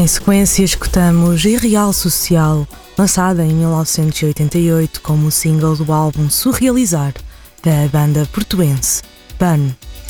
Em sequência, escutamos Irreal Social, lançada em 1988 como single do álbum Surrealizar, da banda portuense Ban.